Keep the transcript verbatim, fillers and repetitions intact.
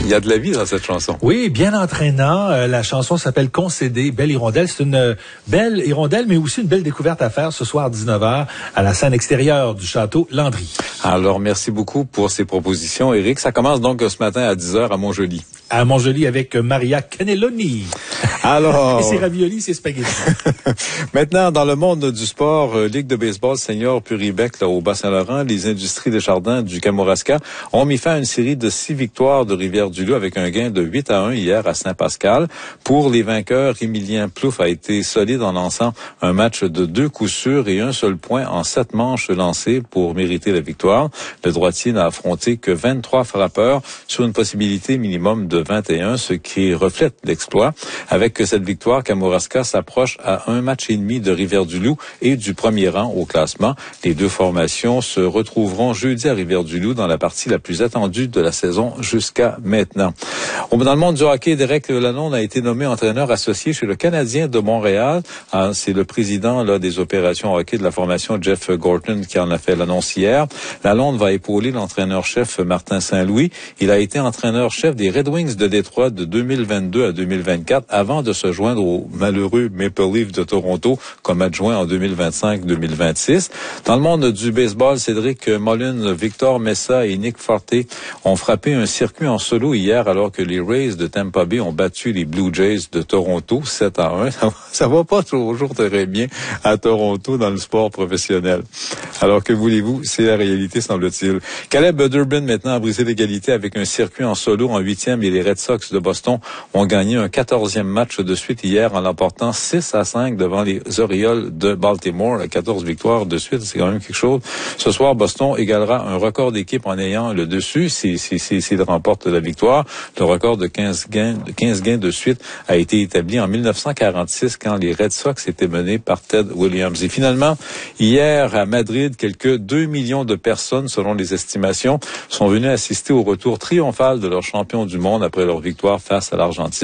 y a de la vie dans cette chanson. Oui, bien entraînant. Euh, la chanson s'appelle Concédé, Belle Hirondelle. C'est une euh, belle hirondelle, mais aussi une belle découverte à faire ce soir à dix-neuf heures à la scène extérieure du château Landry. Alors, merci beaucoup pour ces propositions, Éric. Ça commence donc ce matin à dix heures à Montjoly. À Montjoly avec Maria Cannelloni. Alors... Et c'est raviolis, c'est spaghetti. Maintenant, dans le monde du sport, euh, Ligue de baseball senior Puribec, là, au Bas-Saint-Laurent, les Industries Desjardins du Kamouraska ont mis fin à une série de six victoires de Rivière-du-Loup avec un gain de huit à un hier à Saint-Pascal. Pour les vainqueurs, Émilien Plouffe a été solide en lançant un match de deux coups sûrs et un seul point en sept manches lancées pour mériter la victoire. Le droitier n'a affronté que vingt-trois frappeurs sur une possibilité minimum de vingt et un, ce qui reflète l'exploit. Avec cette victoire, Kamouraska s'approche à un match et demi de Rivière-du-Loup et du premier rang au classement. Les deux formations se retrouveront jeudi à Rivière-du-Loup dans la partie la plus attendue de la saison jusqu'à maintenant. Dans le monde du hockey, Derek Lalonde a été nommé entraîneur associé chez le Canadien de Montréal. C'est le président là, des opérations hockey de la formation, Jeff Gorton, qui en a fait l'annonce hier. Lalonde va épauler l'entraîneur-chef Martin Saint-Louis. Il a été entraîneur-chef des Red Wings de Détroit de deux mille vingt-deux à deux mille vingt-quatre avant de se joindre au malheureux Maple Leafs de Toronto comme adjoint en deux mille vingt-cinq deux mille vingt-six. Dans le monde du baseball, Cédric Mullin, Victor Messa et Nick Forte ont frappé un circuit en solo hier alors que les Rays de Tampa Bay ont battu les Blue Jays de Toronto sept à un. Ça, ça va pas toujours très bien à Toronto dans le sport professionnel. Alors que voulez-vous, c'est la réalité semble-t-il. Caleb Durbin maintenant a brisé l'égalité avec un circuit en solo en huitième et les Red Sox de Boston ont gagné un quatorzième match de suite hier en l'emportant six à cinq devant les Orioles de Baltimore. quatorze victoires de suite, c'est quand même quelque chose. Ce soir, Boston égalera un record d'équipe en ayant le dessus s'il si, si, si, si remporte la victoire. Le record de quinze gains, quinze gains de suite a été établi en mille neuf cent quarante-six quand les Red Sox étaient menés par Ted Williams. Et finalement, hier à Madrid, quelques deux millions de personnes, selon les estimations, sont venues assister au retour triomphal de leur champion du monde après leur victoire face à l'Argentine.